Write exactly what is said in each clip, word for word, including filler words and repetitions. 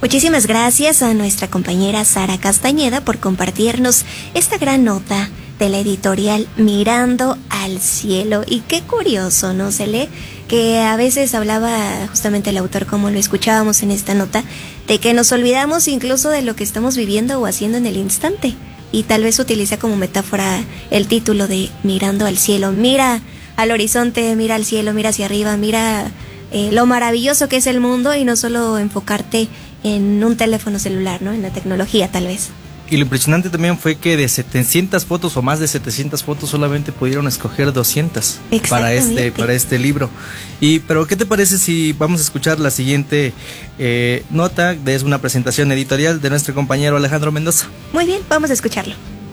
Muchísimas gracias a nuestra compañera Sara Castañeda por compartirnos esta gran nota de la editorial Mirando al Cielo. Y qué curioso, ¿no, Cele? Que a veces hablaba justamente el autor, como lo escuchábamos en esta nota, de que nos olvidamos incluso de lo que estamos viviendo o haciendo en el instante. Y tal vez utiliza como metáfora el título de Mirando al Cielo. Mira al horizonte, mira al cielo, mira hacia arriba, mira eh, lo maravilloso que es el mundo, y no solo enfocarte en un teléfono celular, ¿no? En la tecnología, tal vez. Y lo impresionante también fue que de setecientas fotos o más de setecientas fotos solamente pudieron escoger doscientas para este para este libro. Y pero ¿qué te parece si vamos a escuchar la siguiente eh, nota? Es una presentación editorial de nuestro compañero Alejandro Mendoza. Muy bien, vamos a escucharlo.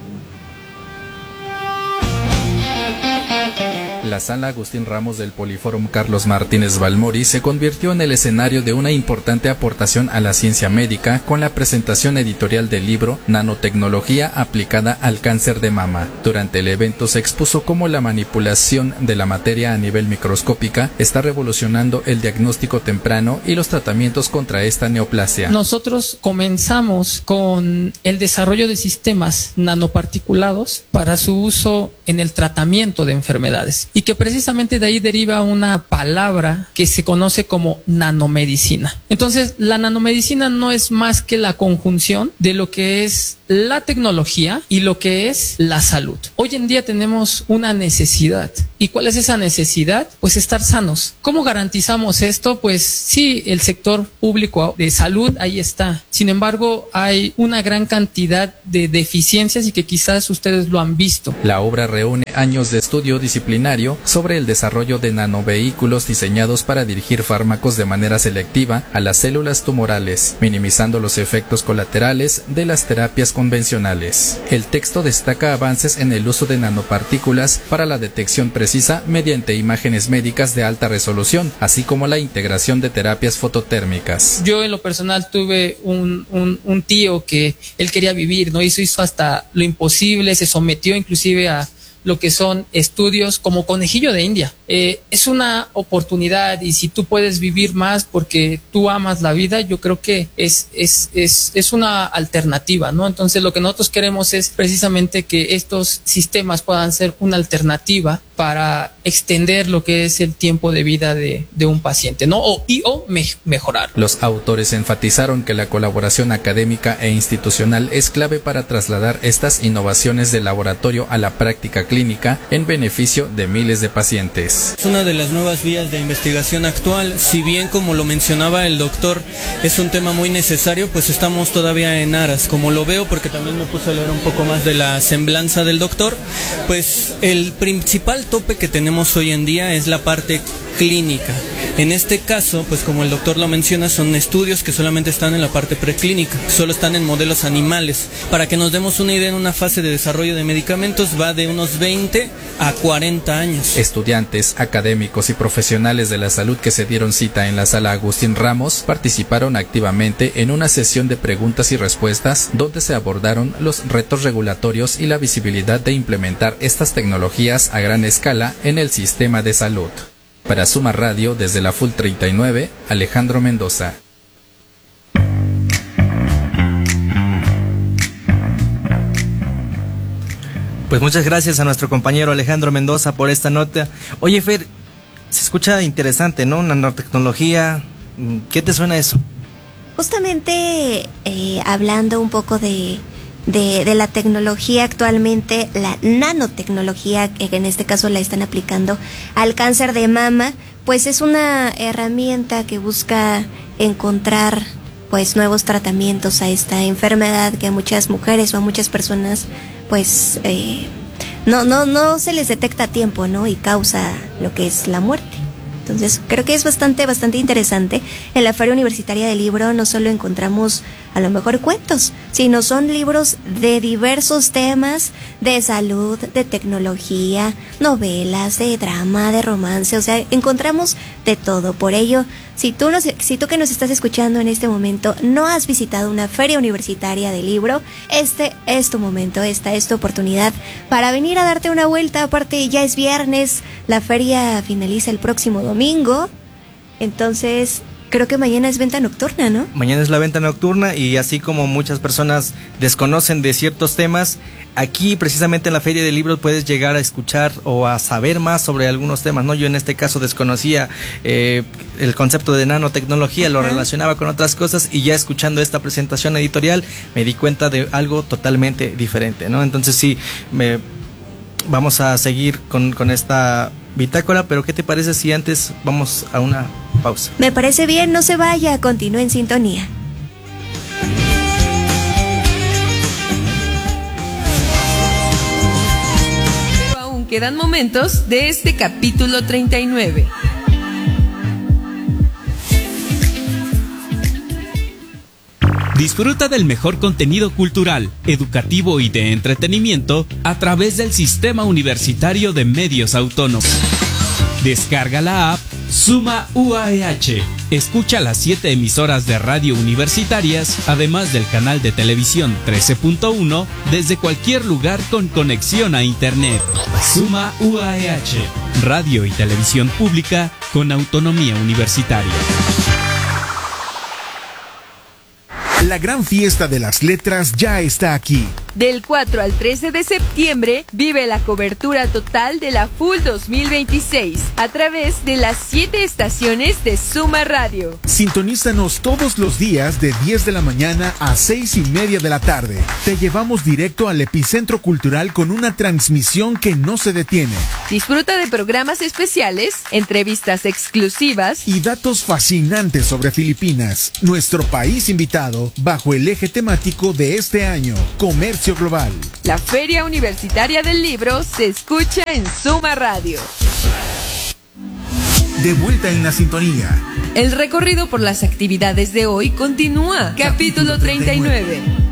La sala Agustín Ramos del Poliforum Carlos Martínez Balmori se convirtió en el escenario de una importante aportación a la ciencia médica con la presentación editorial del libro Nanotecnología aplicada al cáncer de mama. Durante el evento se expuso cómo la manipulación de la materia a nivel microscópica está revolucionando el diagnóstico temprano y los tratamientos contra esta neoplasia. Nosotros comenzamos con el desarrollo de sistemas nanoparticulados para su uso en el tratamiento de enfermedades, y que precisamente de ahí deriva una palabra que se conoce como nanomedicina. Entonces, la nanomedicina no es más que la conjunción de lo que es la tecnología y lo que es la salud. Hoy en día tenemos una necesidad. ¿Y cuál es esa necesidad? Pues estar sanos. ¿Cómo garantizamos esto? Pues sí, el sector público de salud ahí está. Sin embargo, hay una gran cantidad de deficiencias y que quizás ustedes lo han visto. La obra reúne años de estudio disciplinario sobre el desarrollo de nanovehículos diseñados para dirigir fármacos de manera selectiva a las células tumorales, minimizando los efectos colaterales de las terapias convencionales. El texto destaca avances en el uso de nanopartículas para la detección precisa mediante imágenes médicas de alta resolución, así como la integración de terapias fototérmicas. Yo en lo personal tuve un, un, un tío que él quería vivir, ¿no? Hizo, hizo hasta lo imposible, se sometió inclusive a lo que son estudios como conejillo de India. Eh, es una oportunidad, y si tú puedes vivir más porque tú amas la vida, yo creo que es, es, es, es una alternativa, ¿no? Entonces lo que nosotros queremos es precisamente que estos sistemas puedan ser una alternativa para extender lo que es el tiempo de vida de, de un paciente, ¿no? O, y o me, mejorar. Los autores enfatizaron que la colaboración académica e institucional es clave para trasladar estas innovaciones del laboratorio a la práctica clínica en beneficio de miles de pacientes. Es una de las nuevas vías de investigación actual. Si bien, como lo mencionaba el doctor, es un tema muy necesario, pues estamos todavía en aras. Como lo veo, porque también me puse a leer un poco más de la semblanza del doctor, pues el principal tope que tenemos hoy en día es la parte clínica. En este caso, pues como el doctor lo menciona, son estudios que solamente están en la parte preclínica, solo están en modelos animales. Para que nos demos una idea, en una fase de desarrollo de medicamentos va de unos veinte a cuarenta años. Estudiantes, académicos y profesionales de la salud que se dieron cita en la sala Agustín Ramos participaron activamente en una sesión de preguntas y respuestas donde se abordaron los retos regulatorios y la visibilidad de implementar estas tecnologías a gran escala en el sistema de salud. Para Suma Radio, desde la Full treinta y nueve, Alejandro Mendoza. Pues muchas gracias a nuestro compañero Alejandro Mendoza por esta nota. Oye, Fer, se escucha interesante, ¿no? Nanotecnología, ¿qué te suena eso? Justamente eh, hablando un poco de... De, de la tecnología actualmente, la nanotecnología, que en este caso la están aplicando al cáncer de mama, pues es una herramienta que busca encontrar pues nuevos tratamientos a esta enfermedad que a muchas mujeres o a muchas personas pues eh, no, no, no se les detecta a tiempo, ¿no? Y causa lo que es la muerte. Entonces creo que es bastante, bastante interesante. En la Feria Universitaria del Libro no solo encontramos a lo mejor cuentos, sino son libros de diversos temas, de salud, de tecnología, novelas, de drama, de romance, o sea, encontramos de todo. Por ello, si tú, nos, si tú que nos estás escuchando en este momento no has visitado una Feria Universitaria del Libro, este es tu momento, esta es tu oportunidad para venir a darte una vuelta. Aparte, ya es viernes, la feria finaliza el próximo domingo, entonces Creo que mañana es venta nocturna, ¿no? Mañana es la venta nocturna y así como muchas personas desconocen de ciertos temas, aquí precisamente en la Feria del Libro puedes llegar a escuchar o a saber más sobre algunos temas, ¿no? Yo en este caso desconocía eh, el concepto de nanotecnología, lo relacionaba con otras cosas y ya escuchando esta presentación editorial me di cuenta de algo totalmente diferente, ¿no? Entonces sí, me, vamos a seguir con, con esta bitácora, pero ¿qué te parece si antes vamos a una pausa? Me parece bien, no se vaya, continúe en sintonía. Pero aún quedan momentos de este capítulo treinta y nueve. Disfruta del mejor contenido cultural, educativo y de entretenimiento a través del Sistema Universitario de Medios Autónomos. Descarga la app Suma U A E H. Escucha las siete emisoras de radio universitarias, además del canal de televisión trece punto uno, desde cualquier lugar con conexión a Internet. Suma U A E H. Radio y televisión pública con autonomía universitaria. La gran fiesta de las letras ya está aquí. Del cuatro al trece de septiembre, vive la cobertura total de la F U L dos mil veintiséis a través de las siete estaciones de Suma Radio. Sintonízanos todos los días de diez de la mañana a seis y media de la tarde. Te llevamos directo al epicentro cultural con una transmisión que no se detiene. Disfruta de programas especiales, entrevistas exclusivas y datos fascinantes sobre Filipinas, nuestro país invitado, bajo el eje temático de este año, comercio global. La Feria Universitaria del Libro se escucha en Suma Radio. De vuelta en la sintonía. El recorrido por las actividades de hoy continúa. Capítulo treinta y nueve.